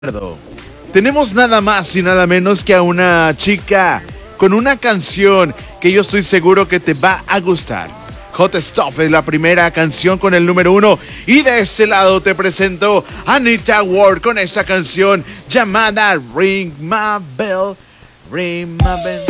Tenemos nada más y nada menos que a una chica con una canción que yo estoy seguro que te va a gustar. Hot Stuff es la primera canción con el número 1 y de ese lado te presento a Anita Ward con esa canción llamada Ring My Bell, Ring My Bell.